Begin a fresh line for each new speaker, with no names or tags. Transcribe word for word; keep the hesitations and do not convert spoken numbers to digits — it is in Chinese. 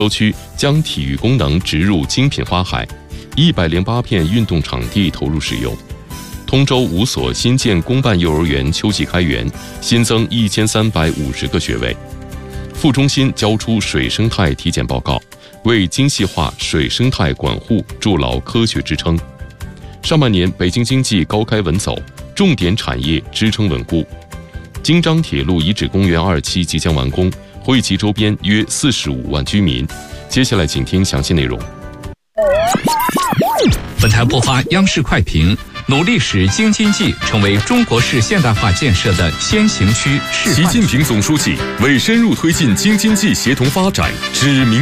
州区将体育功能植入精品花海，一百零八片运动场地投入使用。通州五所新建公办幼儿园秋季开园，新增一千三百五十个学位。副中心交出水生态体检报告，为精细化水生态管护筑牢科学支撑。上半年北京经济高开稳走，重点产业支撑稳固。京张铁路遗址公园二期即将完工，惠及周边约四十五万居民。接下来请听详细内容。
本台播发央视快评，努力使京津冀成为中国式现代化建设的先行区示范区。
习近平总书记为深入推进京津冀协同发展，指明